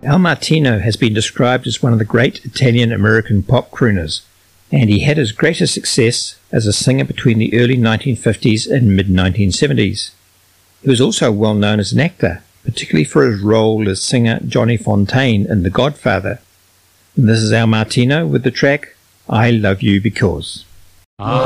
Al Martino has been described as one of the great Italian-American pop crooners, and he had his greatest success as a singer between the early 1950s and mid-1970s. He was also well known as an actor, particularly for his role as singer Johnny Fontane in The Godfather. And this is Al Martino with the track I Love You Because.